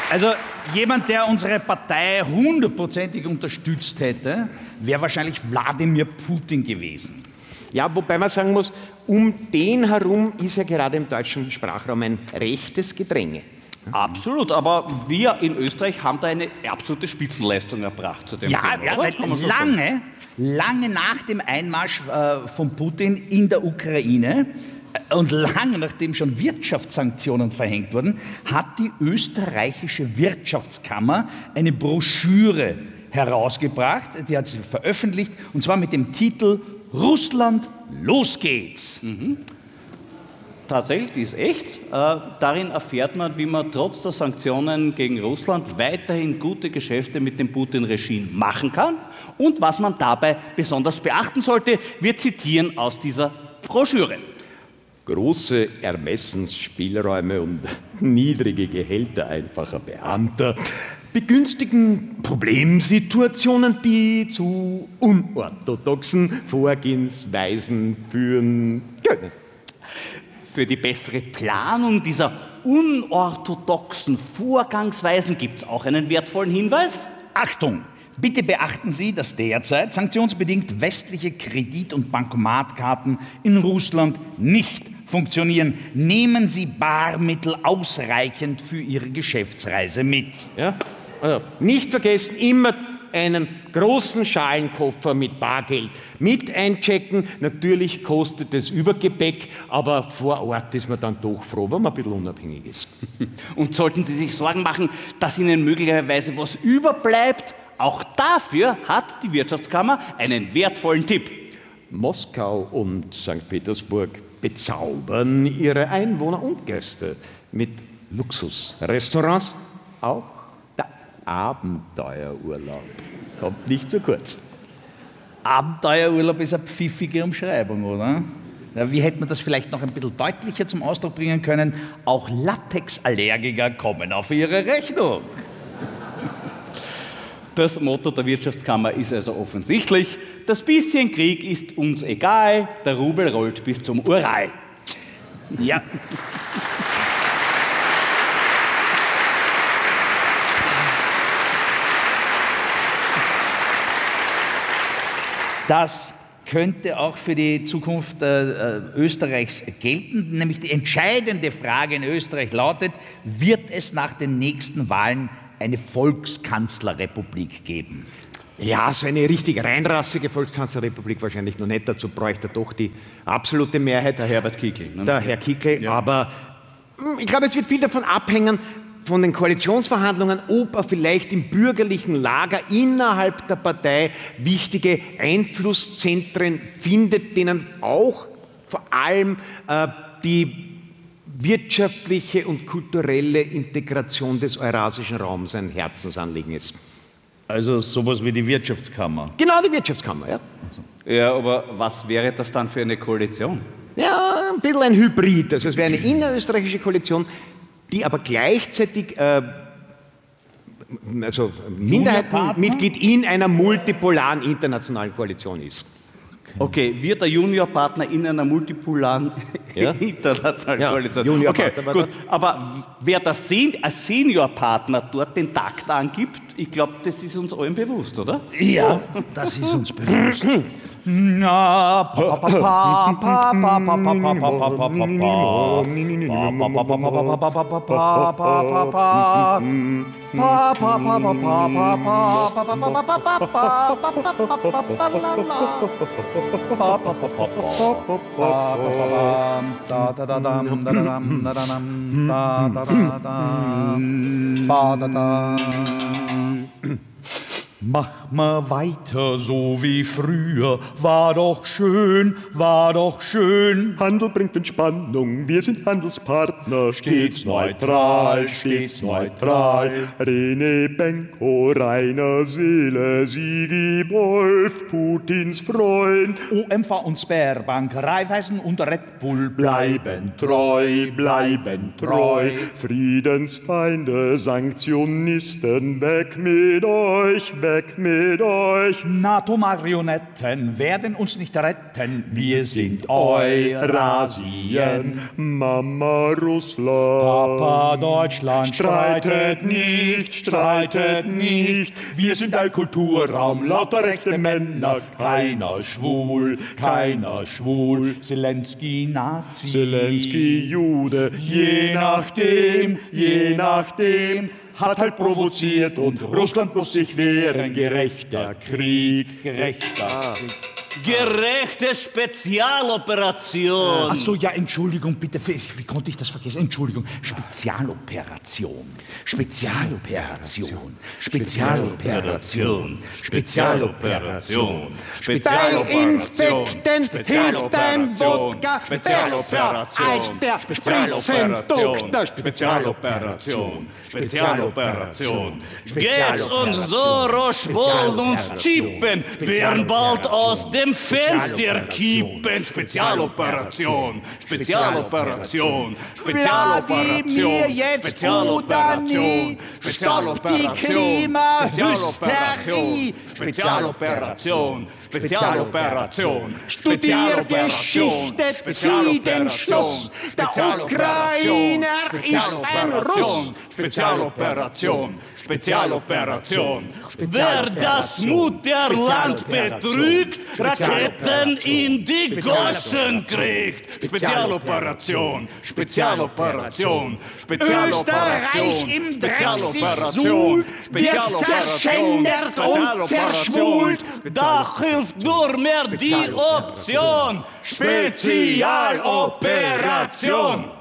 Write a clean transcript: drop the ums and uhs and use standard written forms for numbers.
Also jemand, der unsere Partei hundertprozentig unterstützt hätte, wäre wahrscheinlich Wladimir Putin gewesen. Ja, wobei man sagen muss, um den herum ist ja gerade im deutschen Sprachraum ein rechtes Gedränge. Absolut, aber wir in Österreich haben da eine absolute Spitzenleistung erbracht zu dem Thema, weil lange nach dem Einmarsch von Putin in der Ukraine und lange nachdem schon Wirtschaftssanktionen verhängt wurden, hat die österreichische Wirtschaftskammer eine Broschüre herausgebracht, die hat sie veröffentlicht, und zwar mit dem Titel Russland, los geht's. Tatsächlich, die ist echt. Darin erfährt man, wie man trotz der Sanktionen gegen Russland weiterhin gute Geschäfte mit dem Putin-Regime machen kann und was man dabei besonders beachten sollte. Wir zitieren aus dieser Broschüre. Große Ermessensspielräume und niedrige Gehälter einfacher Beamter begünstigen Problemsituationen, die zu unorthodoxen Vorgehensweisen führen können. Für die bessere Planung dieser unorthodoxen Vorgangsweisen gibt es auch einen wertvollen Hinweis. Achtung! Bitte beachten Sie, dass derzeit sanktionsbedingt westliche Kredit- und Bankomatkarten in Russland nicht funktionieren. Nehmen Sie Barmittel ausreichend für Ihre Geschäftsreise mit. Ja? Also nicht vergessen, immer einen großen Schalenkoffer mit Bargeld mit einchecken. Natürlich kostet es Übergepäck, aber vor Ort ist man dann doch froh, wenn man ein bisschen unabhängig ist. Und sollten Sie sich Sorgen machen, dass Ihnen möglicherweise was überbleibt, auch dafür hat die Wirtschaftskammer einen wertvollen Tipp. Moskau und St. Petersburg bezaubern ihre Einwohner und Gäste mit Luxusrestaurants. Auch der Abenteuerurlaub kommt nicht zu kurz. Abenteuerurlaub ist eine pfiffige Umschreibung, oder? Ja, wie hätte man das vielleicht noch ein bisschen deutlicher zum Ausdruck bringen können? Auch Latexallergiker kommen auf ihre Rechnung. Das Motto der Wirtschaftskammer ist also offensichtlich: Das bisschen Krieg ist uns egal, der Rubel rollt bis zum Ural. Ja. Das könnte auch für die Zukunft Österreichs gelten, nämlich die entscheidende Frage in Österreich lautet: Wird es nach den nächsten Wahlen eine Volkskanzlerrepublik geben? Ja, so eine richtig reinrassige Volkskanzlerrepublik wahrscheinlich noch nicht. Dazu bräuchte er doch die absolute Mehrheit. Der Herbert Kickl. Ne? Der Herr Kickl. Ja. Aber ich glaube, es wird viel davon abhängen, von den Koalitionsverhandlungen, ob er vielleicht im bürgerlichen Lager innerhalb der Partei wichtige Einflusszentren findet, denen auch vor allem die wirtschaftliche und kulturelle Integration des eurasischen Raums ein Herzensanliegen ist. Also sowas wie die Wirtschaftskammer. Genau, die Wirtschaftskammer, ja. Ja, aber was wäre das dann für eine Koalition? Ja, ein bisschen ein Hybrid. Also es wäre eine innerösterreichische Koalition, die aber gleichzeitig Minderheitenmitglied in einer multipolaren internationalen Koalition ist. Okay, wird der Juniorpartner in einer multipolaren internationalen Koalition? Juniorpartner, okay, gut. Aber wer das als Seniorpartner dort den Takt angibt, ich glaube, das ist uns allen bewusst, oder? Ja, das ist uns bewusst. Na, pa pa pa pa pa pa pa pa pa pa pa pa. Mach mal weiter so wie früher, war doch schön, war doch schön. Handel bringt Entspannung, wir sind Handelspartner, stets neutral, stets neutral. Rene Benko, Rainer Seele, Sigi Wolf, Putins Freund. OMV und Sberbank, Raiffeisen und Red Bull Bleiben treu, bleiben treu. Friedensfeinde, Sanktionisten, weg mit euch, weg mit mit euch. NATO-Marionetten werden uns nicht retten. Wir sind Eurasien. Mama Russland. Papa Deutschland. Streitet nicht. Wir sind ein Kulturraum, lauter rechte Männer. Keiner schwul. Zelensky Nazi. Zelensky Jude. Je nachdem. Hat halt provoziert und Russland muss sich wehren. Gerechter Krieg. Gerechte Spezialoperation. Ach so, ja, Entschuldigung, bitte, wie konnte ich das vergessen? Entschuldigung, Spezialoperation. Infekten hilft ein Wodka besser als der Spritzendoktor. Spezialoperation. Geht's uns so, Roche wollen uns chippen, werden bald aus dem Fenster kippen. Spezialoperation. Wladimir, jetzt oder nie, stoppt die Klimahysterie. Spezialoperation. Studier Geschichte, zieh den Schluss. Der Ukrainer ist ein Russ. Spezialoperation. Wer das Mutterland betrügt, Raketen in die Goschen kriegt. Spezialoperation. Österreich im Dreck sich suhlt, wird zerschändert und zerschwult. Da hilft nur mehr die Option. Spezialoperation.